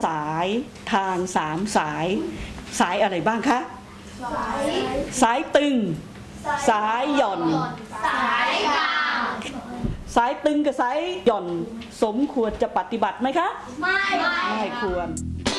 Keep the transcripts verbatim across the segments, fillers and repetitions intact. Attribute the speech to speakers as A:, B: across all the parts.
A: สายทางสามสายสายอะไรบ้างคะสายสายตึงสายหย่อนสายกลางสายตึงกับสายหย่อนสมควรจะปฏิบัติไหมคะไม่ไม่ควร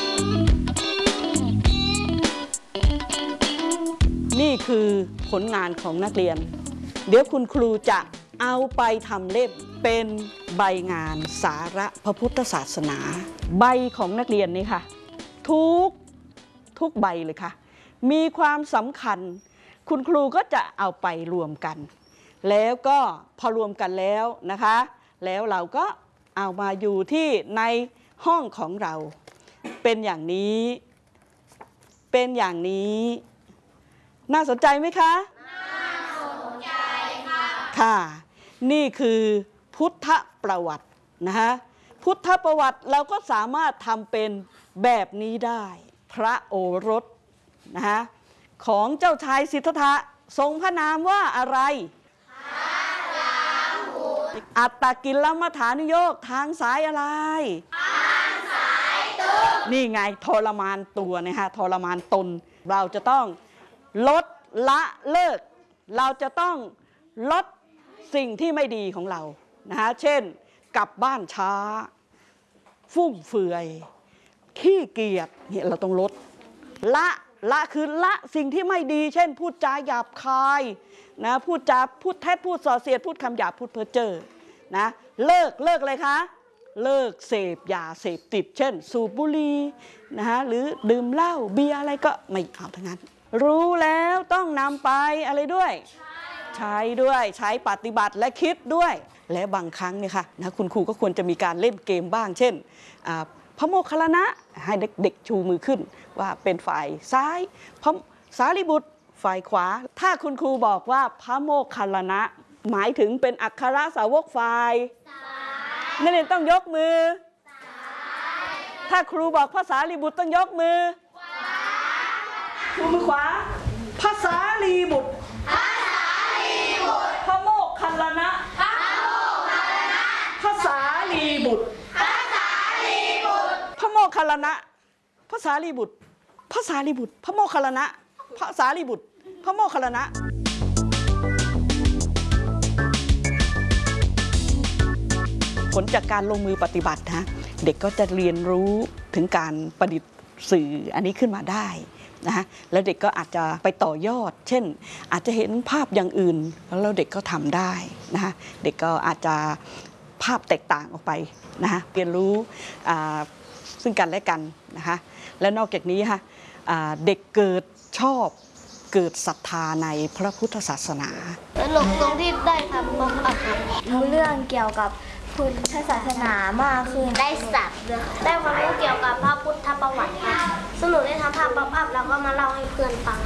A: นี่คือผลงานของนักเรียนเดี๋ยวคุณครูจะเอาไปทำเล่มเป็นใบงานสาระพระพุทธศาสนาใบของนักเรียนนี่ค่ะทุกทุกใบเลยค่ะมีความสำคัญคุณครูก็จะเอาไปรวมกันแล้วก็พอรวมกันแล้วนะคะแล้วเราก็เอามาอยู่ที่ในห้องของเราเป็นอย่างนี้เป็นอย่างนี้น่าสนใจไหมคะน่าสนใจค่ะค่ะนี่คือพุทธประวัตินะคะพุทธประวัติเราก็สามารถทำเป็นแบบนี้ได้พระโอรสนะคะของเจ้าชายสิทธัตถะทรงพระนามว่าอะไรพระราหุลอัตตกิลมัฏฐานุโยคทางสายอะไรทางสายตนนี่ไงทรมานตัวนะคะทรมานตนเราจะต้องลดละเลิกเราจะต้องลดสิ่งที่ไม่ดีของเรานะคะเช่นกลับบ้านช้าฟุ่มเฟือยขี้เกียจเนี่ยเราต้องลดละละคือละสิ่งที่ไม่ดีเช่นพูดจาหยาบคายนะพูดจาพูดเท็จพูดส่อเสียดพูดคำหยาบพูดเพ้อเจ้อนะเลิกเลิกเลยคะเลิกเสพยาเสพติดเช่นสูบบุหรี่นะฮะหรือดื่มเหล้าเบียร์อะไรก็ไม่เอาทั้งนั้นรู้แล้วต้องนำไปอะไรด้วยใช้ด้วยใช้ปฏิบัติและคิดด้วยและบางครั้งเนี่ยค่ะนะคุณครูก็ควรจะมีการเล่นเกมบ้างเช่นพระโมคคัลลานะให้เด็กๆชูมือขึ้นว่าเป็นฝ่ายซ้ายพระสารีบุตรฝ่ายขวาถ้าคุณครูบอกว่าพระโมคคัลลานะหมายถึงเป็นอัครสาวกฝ่ายนักเรียนต้องยกมือถ้าครูบอกพระสารีบุตรต้องยกมือชูมือขวาพระสารีบุตรพระโมคคัลลานะพระสารีบุตรพระโมคคัลลานะพระสารีบุตรพระสารีบุตรพระโมคคัลลานะพระสารีบุตรพระโมคคัลลานะผลจากการลงมือปฏิบัตินะเด็กก็จะเรียนรู้ถึงการประดิษฐ์สื่ออันนี้ขึ้นมาได้นะแล้วเด็กก็อาจจะไปต่อยอดเช่นอาจจะเห็นภาพอย่างอื่นแล้วเด็กก็ทำได้นะเด็กก็อาจจะภาพแตกต่างออกไปนะเรียนรู้ซึ่งกันและกันนะคะและนอกจากนี้ค่ะเด็กเกิดชอบเกิดศรัทธาในพระพุทธศาสนา
B: สนุกตรงที่ได้ทำป๊อปอัพรู้เรื่องเกี่ยวกับพุทธศาสนามากคือได้ศัพท์ด้วยได้ความรู้เกี่ยวกับพระพุทธประวัติค่ะสนุกได้ทำภาพป๊อปอัพแล้วก็มาเล่าให้เพื่อนฟัง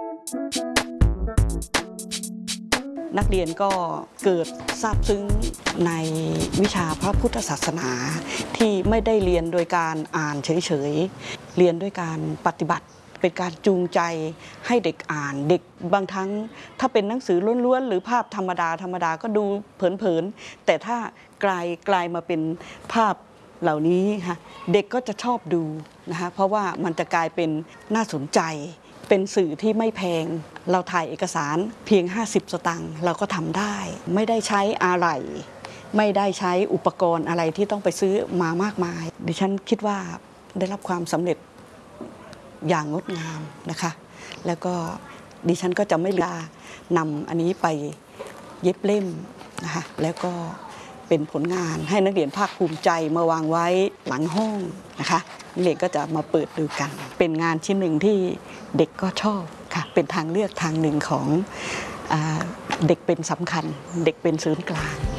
A: นักเรียนก็เกิดซาบซึ้งในวิชาพระพุทธศาสนาที่ไม่ได้เรียนโดยการอ่านเฉยๆเรียนด้วยการปฏิบัติเป็นการจูงใจให้เด็กอ่านเด็กบางครั้งถ้าเป็นหนังสือล้วนๆหรือภาพธรรมดาธรรมดาก็ดูเผินๆแต่ถ้ากลายกลายมาเป็นภาพเหล่านี้ค่ะเด็กก็จะชอบดูนะคะเพราะว่ามันจะกลายเป็นน่าสนใจเป็นสื่อที่ไม่แพงเราถ่ายเอกสารเพียงห้าสิบสตางค์เราก็ทำได้ไม่ได้ใช้อะไรไม่ได้ใช้อุปกรณ์อะไรที่ต้องไปซื้อมามากมายดิฉันคิดว่าได้รับความสำเร็จอย่างงดงามนะคะแล้วก็ดิฉันก็จะไม่ลืมนำอันนี้ไปเย็บเล่มนะคะแล้วก็เป็นผลงานให้นักเรียนภาคภูมิใจมาวางไว้หลังห้องนะคะนักเรียนก็จะมาเปิดดูกันเป็นงานชิ้นหนึ่งที่เด็กก็ชอบค่ะเป็นทางเลือกทางหนึ่งของเด็กเป็นสำคัญเด็กเป็นศูนย์กลาง